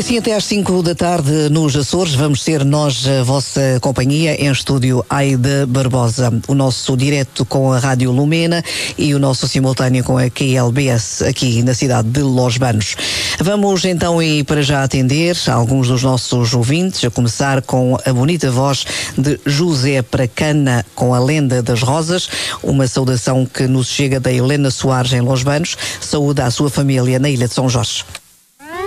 assim até às 5 da tarde nos Açores. Vamos ser nós a vossa companhia. Em estúdio, Aida Barbosa. O nosso direto com a Rádio Lumena e o nosso simultâneo com a KLBS aqui na cidade de Los Banos. Vamos então e para já atender alguns dos nossos ouvintes, a começar com a bonita voz de José Pracana com a Lenda das Rosas. Uma saudação que nos chega da Helena Soares em Los Banos. Saúde à sua família na Ilha de São Jorge.